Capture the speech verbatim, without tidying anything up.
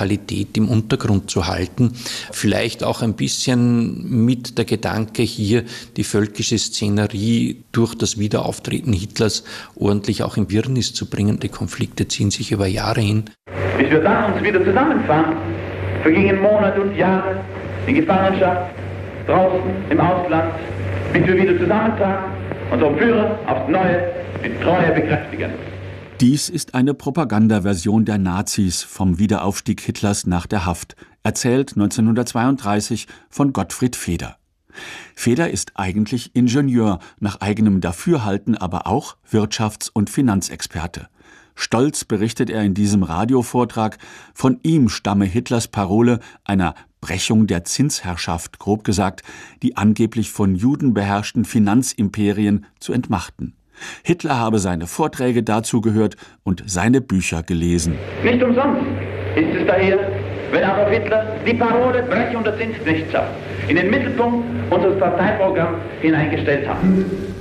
Radikalität im Untergrund zu halten. Vielleicht auch ein bisschen mit der Gedanke hier, die völkische Szenerie durch das Wiederauftreten Hitlers ordentlich auch in Wirrnis zu bringen. Die Konflikte ziehen sich über Jahre hin. Bis wir dann uns wieder zusammenfanden, vergingen Monate und Jahre in Gefangenschaft, draußen, im Ausland, bis wir wieder zusammentragen, unseren Führer aufs Neue mit Treue bekräftigen. Dies ist eine Propagandaversion der Nazis vom Wiederaufstieg Hitlers nach der Haft, erzählt neunzehnhundertzweiunddreißig von Gottfried Feder. Feder ist eigentlich Ingenieur, nach eigenem Dafürhalten aber auch Wirtschafts- und Finanzexperte. Stolz berichtet er in diesem Radiovortrag, von ihm stamme Hitlers Parole einer Brechung der Zinsherrschaft, grob gesagt, die angeblich von Juden beherrschten Finanzimperien zu entmachten. Hitler habe seine Vorträge dazu gehört und seine Bücher gelesen. Nicht umsonst ist es daher, wenn Adolf Hitler die Parole Brechung der Zinsknechtschaft in den Mittelpunkt unseres Parteiprogramms hineingestellt hat.